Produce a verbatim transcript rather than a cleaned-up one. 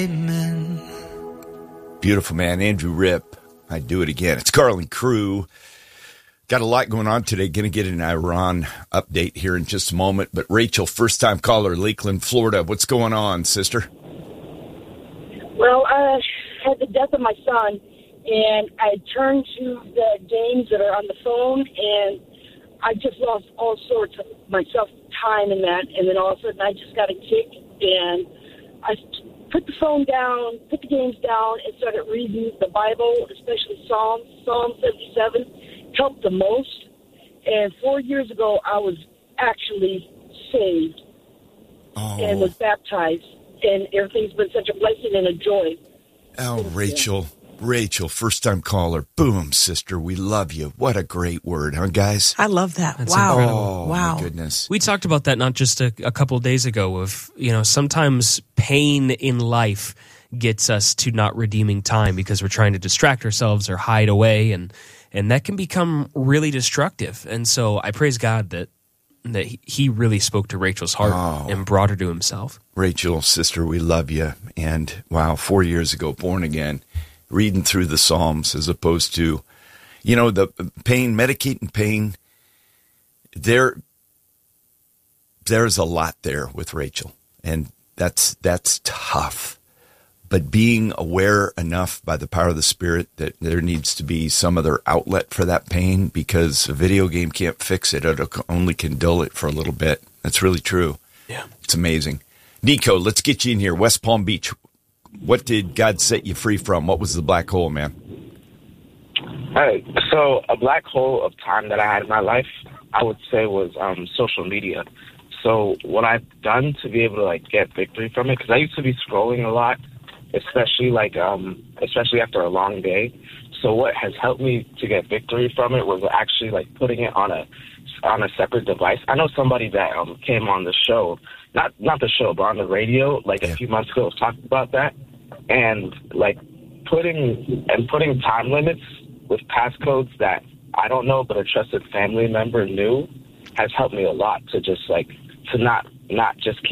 Amen. Beautiful, man. Andrew Ripp. I'd do it again. It's Carlin Crew. Got a lot going on today. Going to get an Iran update here in just a moment. But Rachel, first-time caller, Lakeland, Florida. What's going on, sister? Well, I had the death of my son, and I turned to the games that are on the phone, and I just lost all sorts of myself time in that. And then all of a sudden, I just got a kick, and I put the phone down, put the games down, and started reading the Bible, especially Psalms. Psalm seventy-seven helped the most. And four years ago, I was actually saved oh. and was baptized. And everything's been such a blessing and a joy. Oh, Rachel. Rachel, first-time caller. Boom, sister. We love you. What a great word, huh, guys? I love that. That's wow. incredible. Oh, wow. my goodness. We talked about that not just a, a couple of days ago of, you know, sometimes pain in life gets us to not redeeming time because we're trying to distract ourselves or hide away, and, and that can become really destructive. And so I praise God that that he really spoke to Rachel's heart oh. and brought her to himself. Rachel, sister, we love you. And, wow, four years ago, born again, reading through the Psalms as opposed to, you know, the pain, medicating pain. There, there's a lot there with Rachel, and that's that's tough. But being aware enough by the power of the Spirit that there needs to be some other outlet for that pain, because a video game can't fix it. It only can dull it for a little bit. That's really true. Yeah. It's amazing. Nico, let's get you in here. West Palm Beach. What did God set you free from? What was the black hole, man? Hey, so a black hole of time that I had in my life, I would say, was um, social media. So what I've done to be able to like get victory from it, because I used to be scrolling a lot, especially like um, especially after a long day. So what has helped me to get victory from it was actually like putting it on a on a separate device. I know somebody that um, came on the show, not not the show, but on the radio, like a few months ago, was talking about that, and like putting and putting time limits with passcodes that I don't know, but a trusted family member knew, has helped me a lot to just like to not not just keep